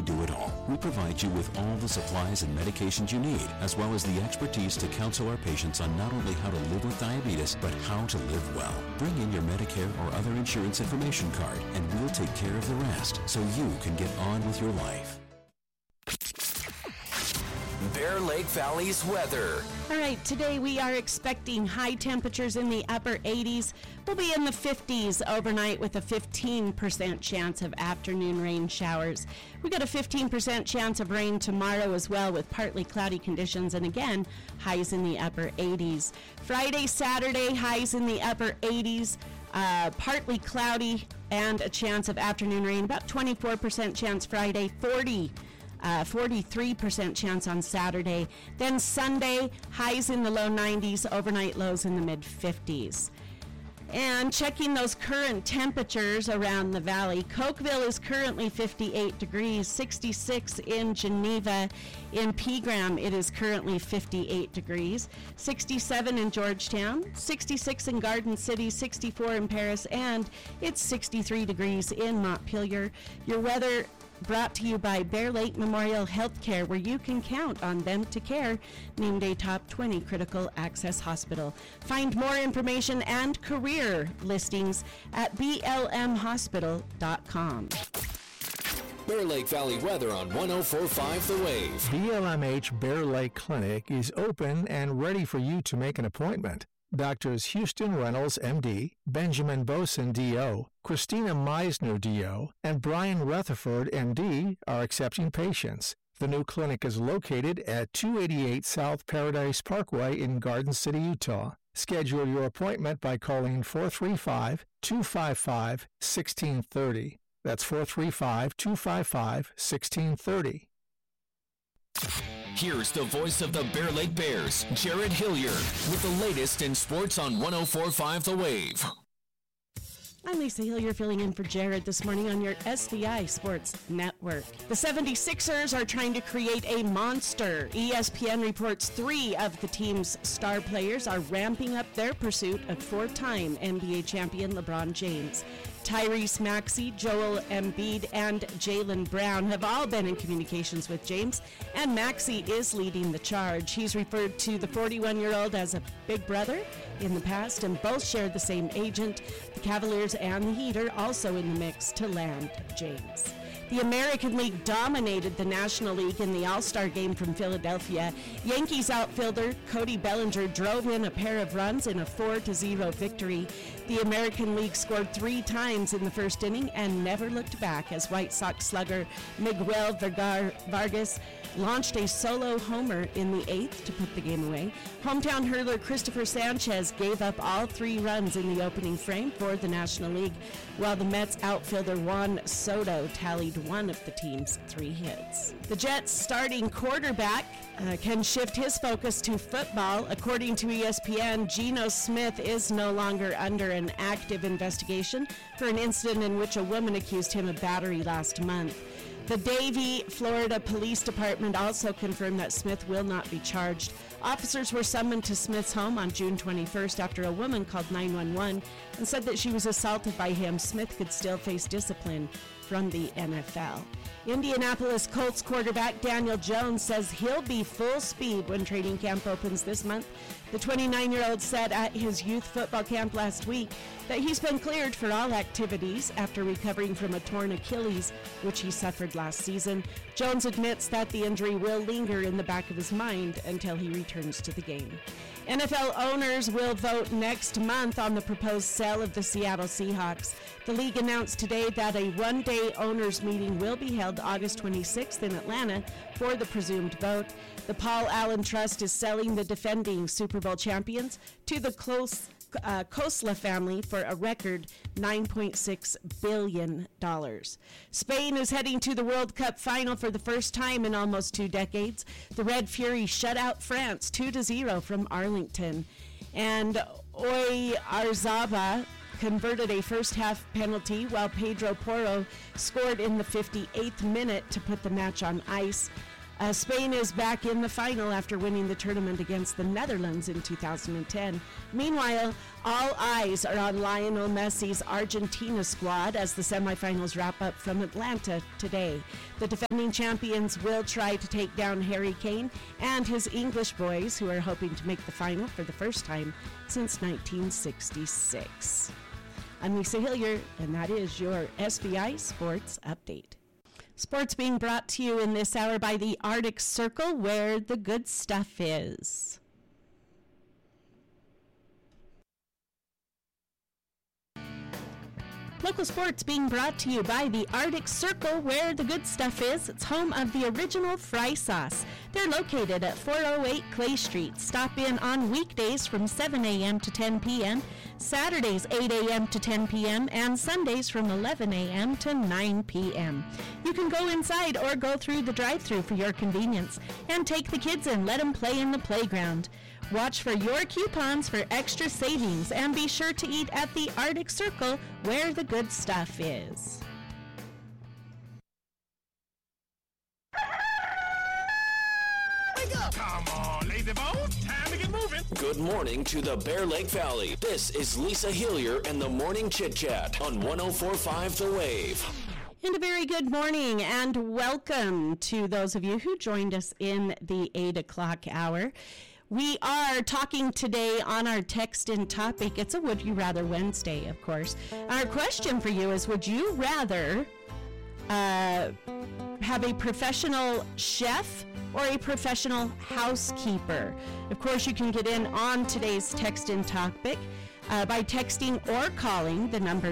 do it all. We provide you with all the supplies and medications you need, as well as the expertise to counsel our patients on not only how to live with diabetes, but how to live well. Bring in your Medicare or other insurance information card, and we'll take care of the rest so you can get on with your life. Bear Lake Valley's weather. All right, today we are expecting high temperatures in the upper 80s. We'll be in the 50s overnight with a 15% chance of afternoon rain showers. We got a 15% chance of rain tomorrow as well, with partly cloudy conditions, and again, highs in the upper 80s. Friday, Saturday, highs in the upper 80s, partly cloudy and a chance of afternoon rain, about 24% chance Friday, 43% chance on Saturday. Then Sunday, highs in the low 90s, overnight lows in the mid 50s. And checking those current temperatures around the valley, Cokeville is currently 58 degrees, 66 in Geneva. In Pegram, it is currently 58 degrees, 67 in Georgetown, 66 in Garden City, 64 in Paris, and it's 63 degrees in Montpelier. Your weather brought to you by Bear Lake Memorial Healthcare, where you can count on them to care. Named a top 20 critical access hospital. Find more information and career listings at blmhospital.com. Bear Lake Valley weather on 104.5 The Wave. BLMH Bear Lake Clinic is open and ready for you to make an appointment. Doctors Houston Reynolds, MD, Benjamin Boson, DO, Christina Meisner, DO, and Brian Rutherford, MD, are accepting patients. The new clinic is located at 288 South Paradise Parkway in Garden City, Utah. Schedule your appointment by calling 435-255-1630. That's 435-255-1630. Here's the voice of the Bear Lake Bears, Jared Hillier, with the latest in sports on 104.5 The Wave. I'm Lisa Hillier filling in for Jared this morning on your SVI Sports Network. The 76ers are trying to create a monster. ESPN reports 3 of the team's star players are ramping up their pursuit of 4-time NBA champion LeBron James. Tyrese Maxey, Joel Embiid, and Jaylen Brown have all been in communications with James, and Maxey is leading the charge. He's referred to the 41-year-old as a big brother in the past, and both share the same agent. The Cavaliers and the Heat are also in the mix to land James. The American League dominated the National League in the All-Star game from Philadelphia. Yankees outfielder Cody Bellinger drove in a pair of runs in a 4-0 victory. The American League scored 3 times in the first inning and never looked back as White Sox slugger Miguel Vargas launched a solo homer in the 8th to put the game away. Hometown hurler Christopher Sanchez gave up all 3 runs in the opening frame for the National League, while the Mets outfielder Juan Soto tallied one of the team's 3 hits. The Jets' starting quarterback can shift his focus to football. According to ESPN, Geno Smith is no longer under an active investigation for an incident in which a woman accused him of battery last month. The Davie, Florida Police Department also confirmed that Smith will not be charged. Officers were summoned to Smith's home on June 21st after a woman called 911 and said that she was assaulted by him. Smith could still face discipline from the NFL. Indianapolis Colts quarterback Daniel Jones says he'll be full speed when training camp opens this month. The 29-year-old said at his youth football camp last week that he's been cleared for all activities after recovering from a torn Achilles, which he suffered last season. Jones admits that the injury will linger in the back of his mind until he returns to the game. NFL owners will vote next month on the proposed sale of the Seattle Seahawks. The league announced today that a one-day owners meeting will be held August 26th in Atlanta for the presumed vote. The Paul Allen Trust is selling the defending Super Bowl champions to the Khosla family for a record $9.6 billion. Spain is heading to the World Cup final for the first time in almost 2 decades. The Red Fury shut out France 2-0 from Arlington. And Oyarzabal converted a first-half penalty while Pedro Porro scored in the 58th minute to put the match on ice. Spain is back in the final after winning the tournament against the Netherlands in 2010. Meanwhile, all eyes are on Lionel Messi's Argentina squad as the semifinals wrap up from Atlanta today. The defending champions will try to take down Harry Kane and his English boys, who are hoping to make the final for the first time since 1966. I'm Lisa Hillier, and that is your SVI Sports Update. Sports being brought to you in this hour by the Arctic Circle, where the good stuff is. Local sports being brought to you by the Arctic Circle, where the good stuff is. It's home of the original fry sauce. They're located at 408 Clay Street. Stop in on weekdays from 7 a.m. to 10 p.m., Saturdays 8 a.m. to 10 p.m., and Sundays from 11 a.m. to 9 p.m. You can go inside or go through the drive-thru for your convenience, and take the kids and let them play in the playground. Watch for your coupons for extra savings, and be sure to eat at the Arctic Circle, where the good stuff is. Wake up! Come on, lazy bones, time to get moving. Good morning to the Bear Lake Valley. This is Lisa Hillier and the Morning Chit Chat on 104.5 The Wave. And a very good morning and welcome to those of you who joined us in the 8 o'clock hour. We are talking today on our text-in topic. It's a Would You Rather Wednesday, of course. Our question for you is, would you rather have a professional chef or a professional housekeeper? Of course, you can get in on today's text-in topic by texting or calling the number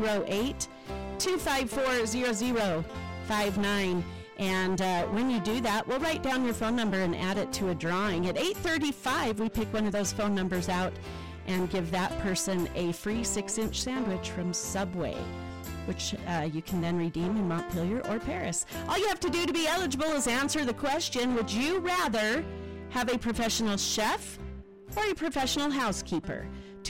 208-254-0059. And when you do that, we'll write down your phone number and add it to a drawing. At 8:35, we pick one of those phone numbers out and give that person a free 6-inch sandwich from Subway, which you can then redeem in Montpelier or Paris. All you have to do to be eligible is answer the question, would you rather have a professional chef or a professional housekeeper?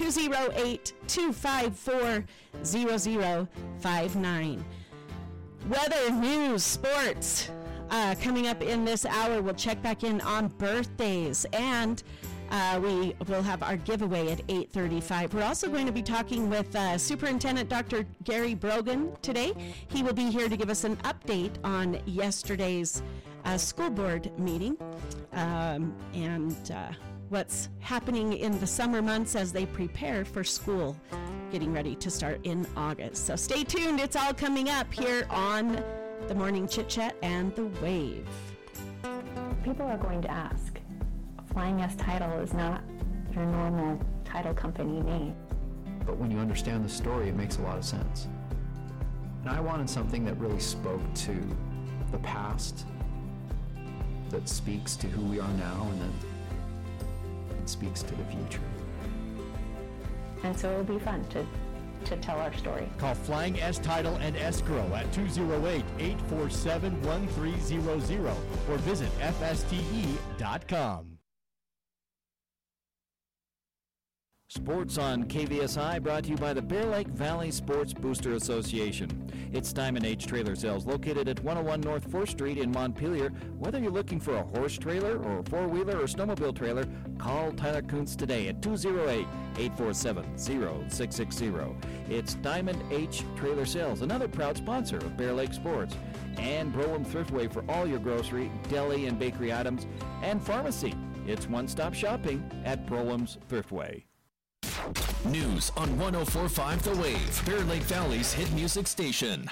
208-254-0059. Weather, news, sports, coming up in this hour. We'll check back in on birthdays, and we will have our giveaway at 8:35. We're also going to be talking with Superintendent Dr. Gary Brogan today. He will be here to give us an update on yesterday's school board meeting and what's happening in the summer months as they prepare for school, getting ready to start in August. So stay tuned. It's all coming up here on the Morning Chit Chat and The Wave. People are going to ask, Flying S Title is not your normal title company name. But when you understand the story, it makes a lot of sense. And I wanted something that really spoke to the past, that speaks to who we are now, and that speaks to the future. And so it'll be fun to tell our story. Call Flying S Title and Escrow at 208-847-1300 or visit fste.com. Sports on KVSI brought to you by the Bear Lake Valley Sports Booster Association. It's Diamond H Trailer Sales located at 101 North 4th Street in Montpelier. Whether you're looking for a horse trailer or a four-wheeler or snowmobile trailer, call Tyler Kuntz today at 208-847-0660. It's Diamond H Trailer Sales, another proud sponsor of Bear Lake Sports. And Brolin Thriftway for all your grocery, deli, and bakery items. And pharmacy. It's one-stop shopping at Brolin's Thriftway. News on 104.5 The Wave, Bear Lake Valley's hit music station.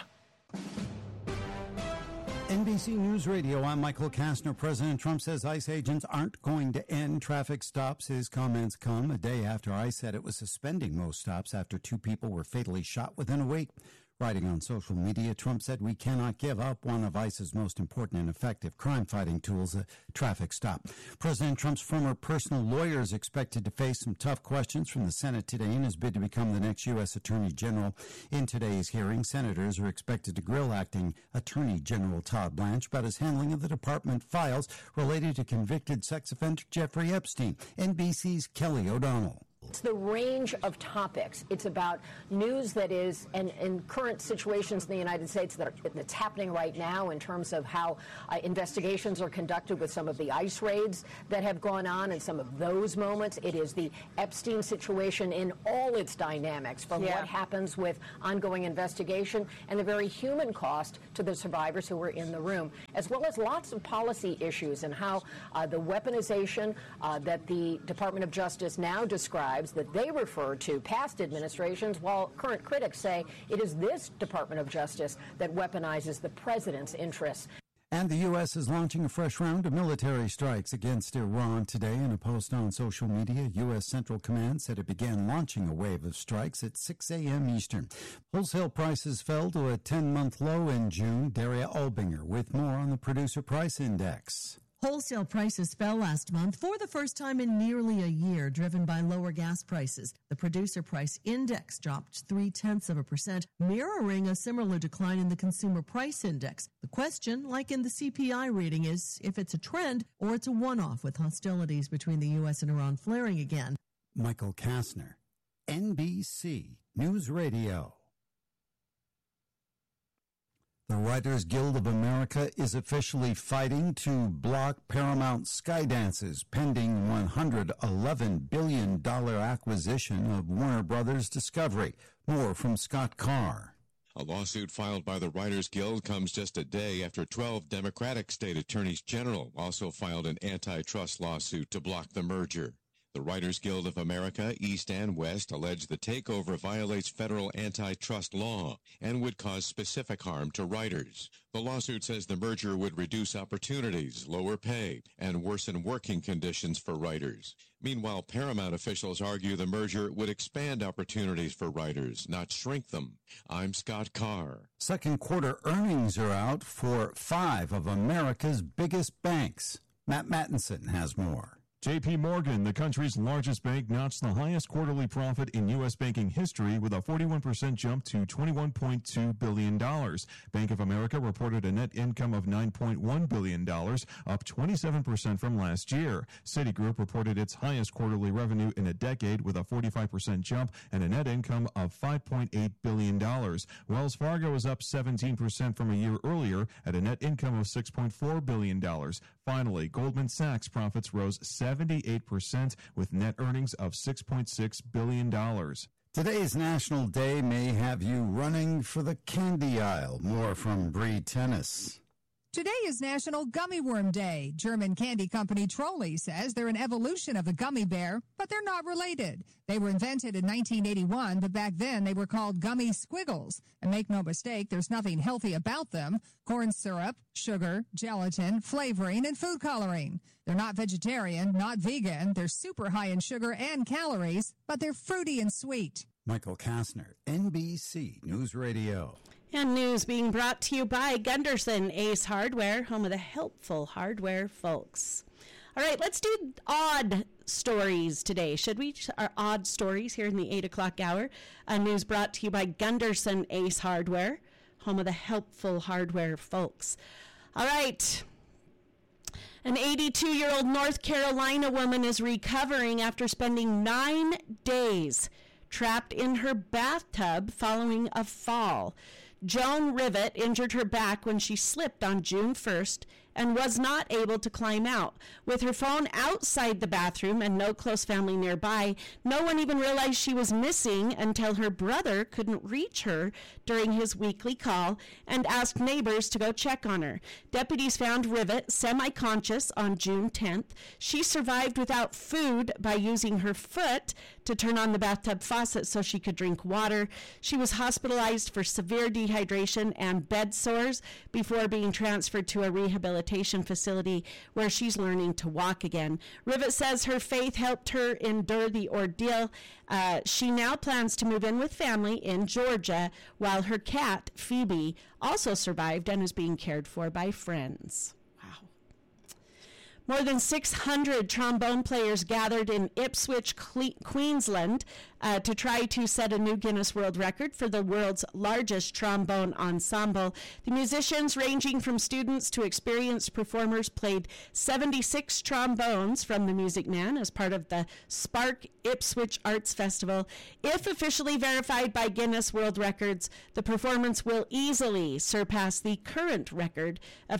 NBC News Radio, I'm Michael Kastner. President Trump says ICE agents aren't going to end traffic stops. His comments come a day after ICE said it was suspending most stops after 2 people were fatally shot within a week. Writing on social media, Trump said we cannot give up one of ICE's most important and effective crime-fighting tools, a traffic stop. President Trump's former personal lawyer is expected to face some tough questions from the Senate today in his bid to become the next U.S. Attorney General. In today's hearing, senators are expected to grill acting Attorney General Todd Blanche about his handling of the department files related to convicted sex offender Jeffrey Epstein. NBC's Kelly O'Donnell. It's the range of topics. It's about news that is, and current situations in the United States that's happening right now in terms of how investigations are conducted with some of the ICE raids that have gone on and some of those moments. It is the Epstein situation in all its dynamics, from what happens with ongoing investigation and the very human cost to the survivors who were in the room, as well as lots of policy issues and how the weaponization that the Department of Justice now describes, that they refer to past administrations, while current critics say it is this Department of Justice that weaponizes the president's interests. And the U.S. is launching a fresh round of military strikes against Iran today. In a post on social media, U.S. Central Command said it began launching a wave of strikes at 6 a.m. Eastern. Wholesale prices fell to a 10-month low in June. Daria Albinger with more on the Producer Price Index. Wholesale prices fell last month for the first time in nearly a year, driven by lower gas prices. The Producer Price Index dropped 0.3%, mirroring a similar decline in the Consumer Price Index. The question, like in the CPI reading, is if it's a trend or it's a one-off with hostilities between the U.S. and Iran flaring again. Michael Kastner, NBC News Radio. The Writers Guild of America is officially fighting to block Paramount Skydance's pending $111 billion acquisition of Warner Brothers Discovery. More from Scott Carr. A lawsuit filed by the Writers Guild comes just a day after 12 Democratic state attorneys general also filed an antitrust lawsuit to block the merger. The Writers Guild of America, East and West, allege the takeover violates federal antitrust law and would cause specific harm to writers. The lawsuit says the merger would reduce opportunities, lower pay, and worsen working conditions for writers. Meanwhile, Paramount officials argue the merger would expand opportunities for writers, not shrink them. I'm Scott Carr. Second quarter earnings are out for 5 of America's biggest banks. Matt Mattinson has more. J.P. Morgan, the country's largest bank, notched the highest quarterly profit in U.S. banking history with a 41% jump to $21.2 billion. Bank of America reported a net income of $9.1 billion, up 27% from last year. Citigroup reported its highest quarterly revenue in a decade with a 45% jump and a net income of $5.8 billion. Wells Fargo is up 17% from a year earlier at a net income of $6.4 billion. Finally, Goldman Sachs profits rose 78% with net earnings of $6.6 billion. Today's National Day may have you running for the candy aisle. More from Bree Tennis. Today is National Gummy Worm Day. German candy company Trolli says they're an evolution of the gummy bear, but they're not related. They were invented in 1981, but back then they were called gummy squiggles. And make no mistake, there's nothing healthy about them. Corn syrup, sugar, gelatin, flavoring, and food coloring. They're not vegetarian, not vegan. They're super high in sugar and calories, but they're fruity and sweet. Michael Kastner, NBC News Radio. And news being brought to you by Gunderson Ace Hardware, home of the helpful hardware folks. All right, let's do odd stories today. Should we? Our odd stories here in the 8 o'clock hour. News brought to you by Gunderson Ace Hardware, home of the helpful hardware folks. All right. An 82-year-old North Carolina woman is recovering after spending 9 days trapped in her bathtub following a fall. Joan Rivet injured her back when she slipped on June 1st and was not able to climb out. With her phone outside the bathroom and no close family nearby, no one even realized she was missing until her brother couldn't reach her during his weekly call and asked neighbors to go check on her. Deputies found Rivet semi-conscious on June 10th. She survived without food by using her foot to turn on the bathtub faucet so she could drink water. She was hospitalized for severe dehydration and bed sores before being transferred to a rehabilitation facility where she's learning to walk again. Rivet says her faith helped her endure the ordeal. She now plans to move in with family in Georgia, while her cat, Phoebe, also survived and is being cared for by friends. Wow. More than 600 trombone players gathered in Ipswich, Queensland, to try to set a new Guinness World Record for the world's largest trombone ensemble. The musicians, ranging from students to experienced performers, played 76 trombones from the Music Man as part of the Spark Ipswich Arts Festival. If officially verified by Guinness World Records, the performance will easily surpass the current record of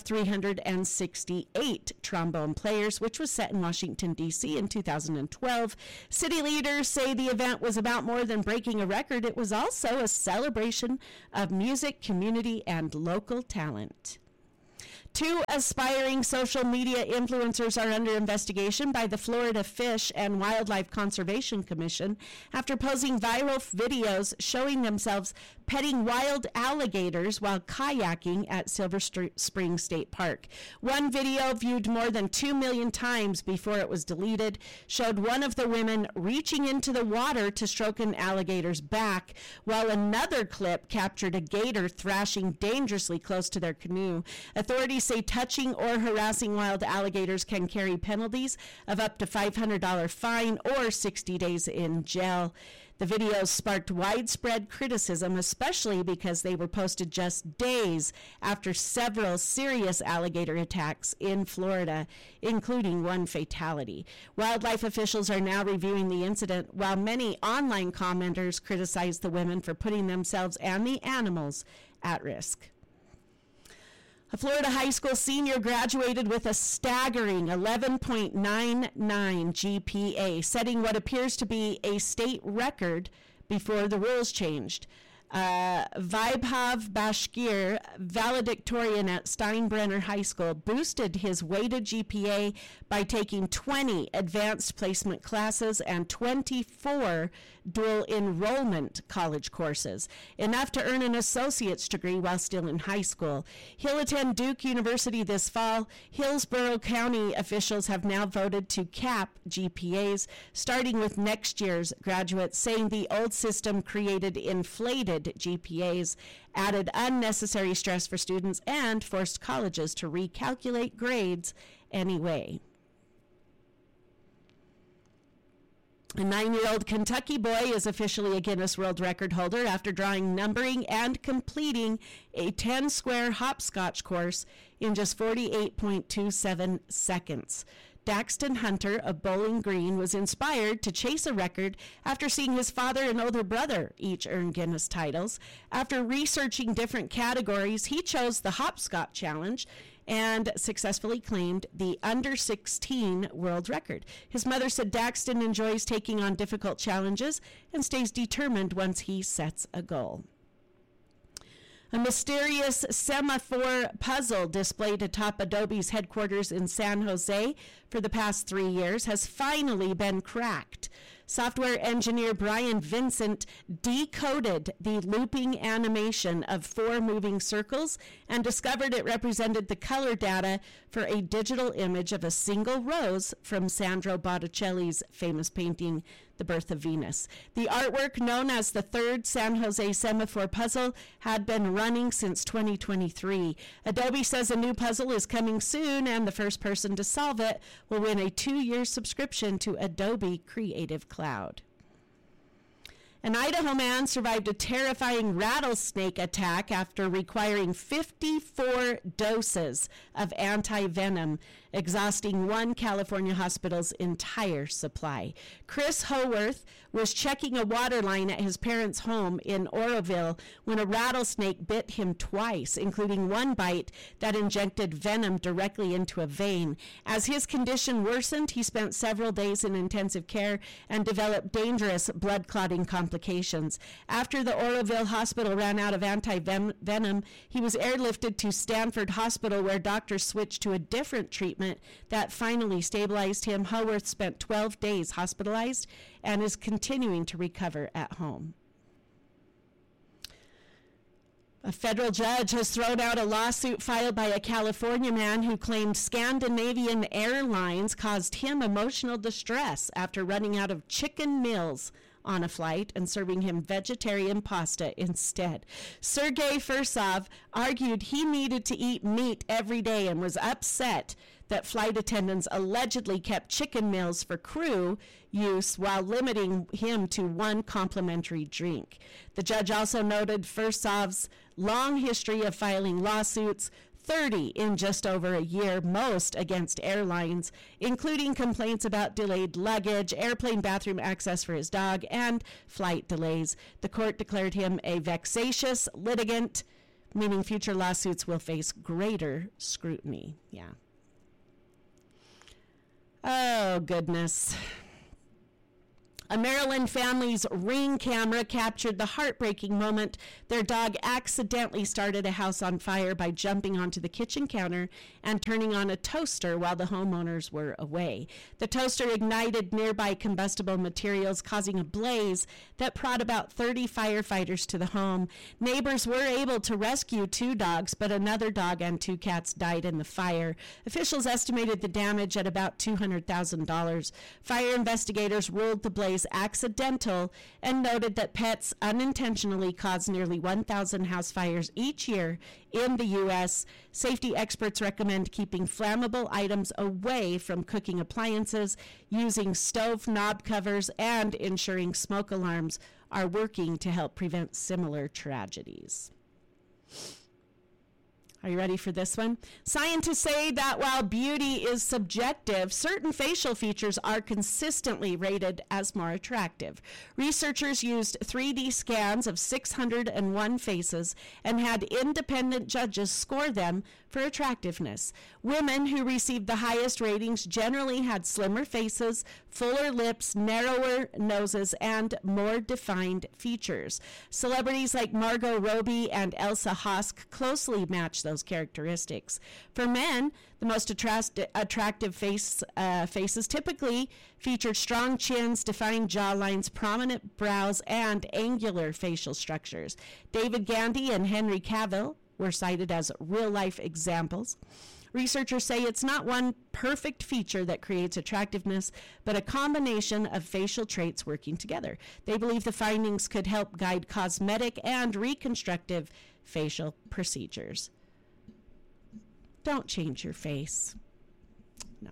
368 trombone players, which was set in Washington, D.C. in 2012. City leaders say the event was about more than breaking a record. It was also a celebration of music, community, and local talent. 2 aspiring social media influencers are under investigation by the Florida Fish and Wildlife Conservation Commission after posting viral videos showing themselves petting wild alligators while kayaking at Silver Spring State Park. One video, viewed more than 2 million times before it was deleted, showed one of the women reaching into the water to stroke an alligator's back, while another clip captured a gator thrashing dangerously close to their canoe. Authorities say touching or harassing wild alligators can carry penalties of up to $500 fine or 60 days in jail. The videos sparked widespread criticism, especially because they were posted just days after several serious alligator attacks in Florida, including one fatality. Wildlife officials are now reviewing the incident, while many online commenters criticize the women for putting themselves and the animals at risk. A Florida high school senior graduated with a staggering 11.99 GPA, setting what appears to be a state record before the rules changed. Vaibhav Bashkir, valedictorian at Steinbrenner High School, boosted his weighted GPA by taking 20 advanced placement classes and 24 dual enrollment college courses, enough to earn an associate's degree while still in high school. He'll attend Duke University this fall. Hillsborough County officials have now voted to cap GPAs, starting with next year's graduates, saying the old system created inflated GPAs, added unnecessary stress for students, and forced colleges to recalculate grades anyway. A 9-year-old Kentucky boy is officially a Guinness World Record holder after drawing, numbering, and completing a 10-square hopscotch course in just 48.27 seconds. Daxton Hunter of Bowling Green was inspired to chase a record after seeing his father and older brother each earn Guinness titles. After researching different categories, he chose the Hopscotch Challenge and successfully claimed the under-16 world record. His mother said Daxton enjoys taking on difficult challenges and stays determined once he sets a goal. A mysterious semaphore puzzle displayed atop Adobe's headquarters in San Jose for the past 3 years has finally been cracked. Software engineer Brian Vincent decoded the looping animation of 4 moving circles and discovered it represented the color data for a digital image of a single rose from Sandro Botticelli's famous painting, The Birth of Venus. The artwork, known as the third San Jose Semaphore Puzzle, had been running since 2023. Adobe says a new puzzle is coming soon, and the first person to solve it will win a 2-year subscription to Adobe Creative Cloud. An Idaho man survived a terrifying rattlesnake attack after requiring 54 doses of anti-venom, exhausting one California hospital's entire supply. Chris Howarth was checking a water line at his parents' home in Oroville when a rattlesnake bit him twice, including one bite that injected venom directly into a vein. As his condition worsened, he spent several days in intensive care and developed dangerous blood clotting complications. After the Oroville hospital ran out of anti-venom, he was airlifted to Stanford Hospital, where doctors switched to a different treatment that finally stabilized him. Howarth spent 12 days hospitalized and is continuing to recover at home. A federal judge has thrown out a lawsuit filed by a California man who claimed Scandinavian Airlines caused him emotional distress after running out of chicken meals on a flight and serving him vegetarian pasta instead. Sergei Fursov argued he needed to eat meat every day and was upset that flight attendants allegedly kept chicken meals for crew use while limiting him to one complimentary drink. The judge also noted Fursov's long history of filing lawsuits, 30 in just over a year, most against airlines, including complaints about delayed luggage, airplane bathroom access for his dog, and flight delays. The court declared him a vexatious litigant, meaning future lawsuits will face greater scrutiny. Yeah. Oh, goodness. A Maryland family's Ring camera captured the heartbreaking moment their dog accidentally started a house on fire by jumping onto the kitchen counter and turning on a toaster while the homeowners were away. The toaster ignited nearby combustible materials, causing a blaze that brought about 30 firefighters to the home. Neighbors were able to rescue 2 dogs, but another dog and 2 cats died in the fire. Officials estimated the damage at about $200,000. Fire investigators ruled the blaze accidental and noted that pets unintentionally cause nearly 1,000 house fires each year in the U.S. Safety experts recommend keeping flammable items away from cooking appliances, using stove knob covers, and ensuring smoke alarms are working to help prevent similar tragedies. Are you ready for this one? Scientists say that while beauty is subjective, certain facial features are consistently rated as more attractive. Researchers used 3D scans of 601 faces and had independent judges score them for attractiveness. Women who received the highest ratings generally had slimmer faces, fuller lips, narrower noses, and more defined features. Celebrities like Margot Robbie and Elsa Hosk closely match those characteristics. For men, the most attractive faces typically featured strong chins, defined jawlines, prominent brows, and angular facial structures. David Gandy and Henry Cavill were cited as real-life examples. Researchers say it's not one perfect feature that creates attractiveness, but a combination of facial traits working together. They believe the findings could help guide cosmetic and reconstructive facial procedures. Don't change your face. No.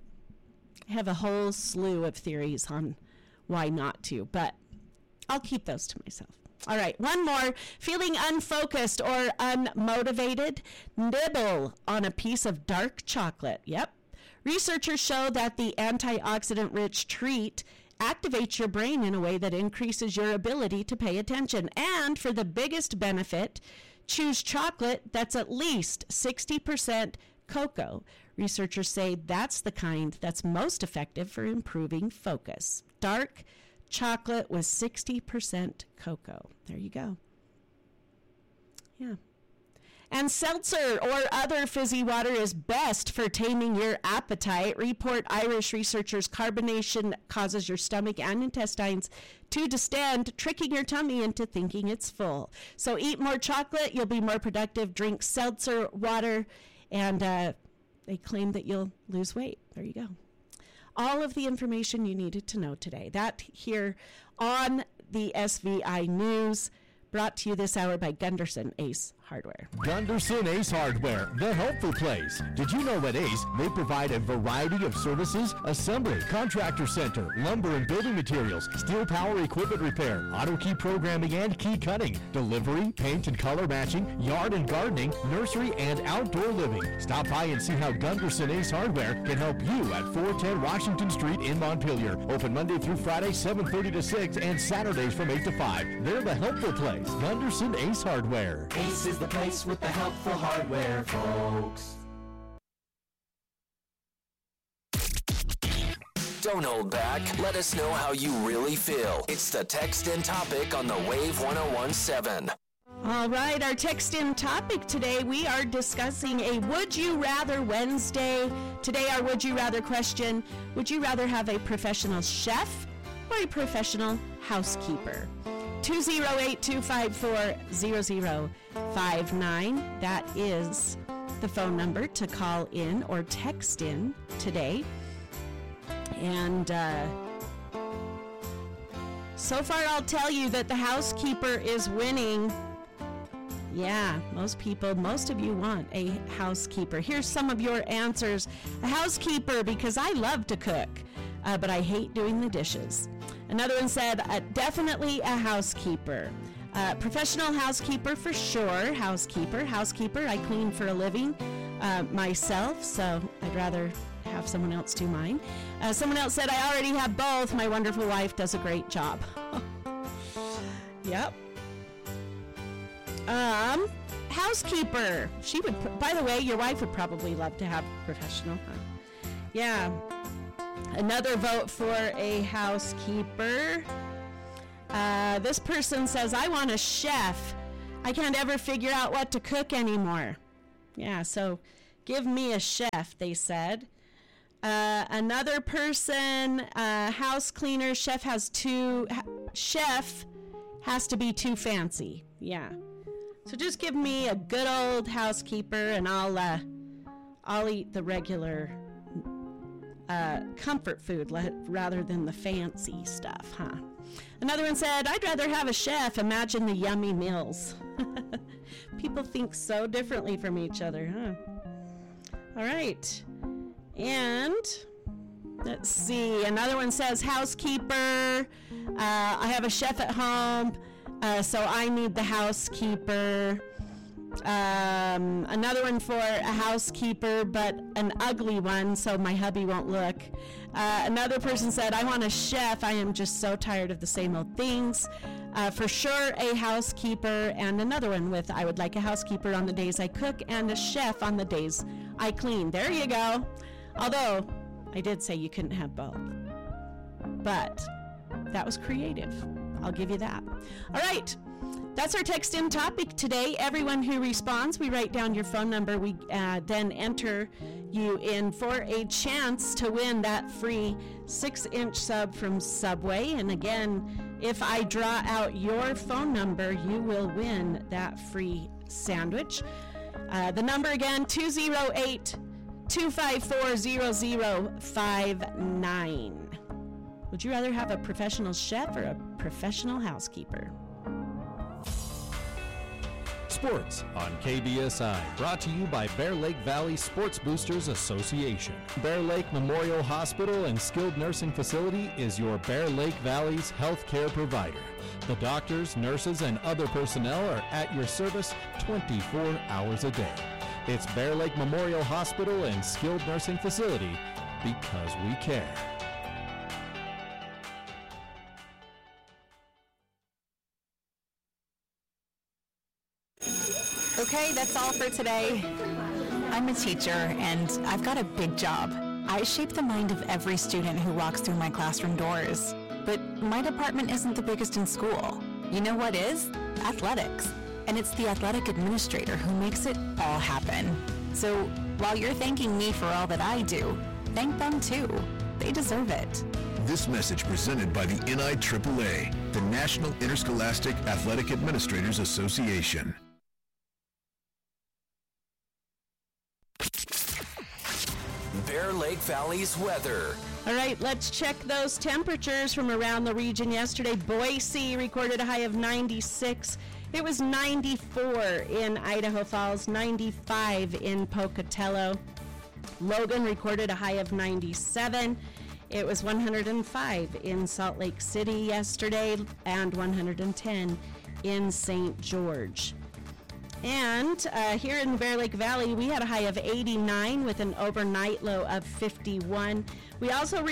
I have a whole slew of theories on why not to, but I'll keep those to myself. All right, one more. Feeling unfocused or unmotivated? Nibble on a piece of dark chocolate. Yep. Researchers show that the antioxidant-rich treat activates your brain in a way that increases your ability to pay attention. And for the biggest benefit, choose chocolate that's at least 60% cocoa. Researchers say that's the kind that's most effective for improving focus. Dark chocolate with 60% cocoa. There you go. Yeah. And seltzer or other fizzy water is best for taming your appetite. Report Irish researchers carbonation causes your stomach and intestines to distend, tricking your tummy into thinking it's full. So eat more chocolate, you'll be more productive. Drink seltzer water, and they claim that you'll lose weight. There you go. All of the information you needed to know today. That here on the SVI News, brought to you this hour by Gunderson Ace Hardware. Gunderson Ace Hardware, the helpful place. Did you know at Ace, they provide a variety of services? Assembly, contractor center, lumber and building materials, steel power equipment repair, auto key programming and key cutting, delivery, paint and color matching, yard and gardening, nursery and outdoor living. Stop by and see how Gunderson Ace Hardware can help you at 410 Washington Street in Montpelier. Open Monday through Friday, 7:30 to 6, and Saturdays from 8 to 5. They're the helpful place. Gunderson Ace Hardware. Ace is the place with the helpful hardware, folks. Don't hold back. Let us know how you really feel. It's the Text In Topic on the Wave 101.7. All right, our Text In Topic today, we are discussing a Would You Rather Wednesday. Today, our Would You Rather question, would you rather have a professional chef or a professional housekeeper? 208-254-0059. That is the phone number to call in or text in today. And So far, I'll tell you that the housekeeper is winning. Yeah, most of you want a housekeeper. Here's some of your answers. A housekeeper because I love to cook, but I hate doing the dishes. Another one said, definitely a housekeeper. Professional housekeeper for sure. Housekeeper, I clean for a living myself, so I'd rather have someone else do mine. Someone else said, I already have both. My wonderful wife does a great job. Yep. Housekeeper. She would, by the way, your wife would probably love to have professional. Yeah. Another vote for a housekeeper. This person says, I want a chef. I can't ever figure out what to cook anymore. Yeah, so give me a chef, they said. Another person, house cleaner, chef has to be too fancy. Yeah. So just give me a good old housekeeper and I'll eat the regular comfort food rather than the fancy stuff, huh? Another one said, I'd rather have a chef. Imagine the yummy meals. People think so differently from each other, huh? All right. And let's see. Another one says, housekeeper. I have a chef at home, so I need the housekeeper. Another one for a housekeeper, but an ugly one, so my hubby won't look. Another person said, I want a chef. I am just so tired of the same old things. For sure, a housekeeper. And another one with, I would like a housekeeper on the days I cook and a chef on the days I clean. There you go. Although, I did say you couldn't have both. But that was creative. I'll give you that. All right. That's our text in topic today. Everyone who responds, we write down your phone number. We then enter you in for a chance to win that free 6-inch sub from Subway. And again, if I draw out your phone number, you will win that free sandwich. The number again, 208-254-0059. Would you rather have a professional chef or a professional housekeeper? Sports on KBSI, brought to you by Bear Lake Valley Sports Boosters Association. Bear Lake Memorial Hospital and Skilled Nursing Facility is your Bear Lake Valley's healthcare provider. The doctors, nurses, and other personnel are at your service 24 hours a day. It's Bear Lake Memorial Hospital and Skilled Nursing Facility, because we care. Okay, that's all for today. I'm a teacher, and I've got a big job. I shape the mind of every student who walks through my classroom doors. But my department isn't the biggest in school. You know what is? Athletics. And it's the athletic administrator who makes it all happen. So while you're thanking me for all that I do, thank them too. They deserve it. This message presented by the NIAAA, the National Interscholastic Athletic Administrators Association. Bear Lake Valley's weather. All right, let's check those temperatures from around the region yesterday. Boise recorded a high of 96. It was 94 in Idaho Falls, 95 in Pocatello. Logan recorded a high of 97. It was 105 in Salt Lake City yesterday and 110 in St. George. And here in the Bear Lake Valley, we had a high of 89 with an overnight low of 51. We also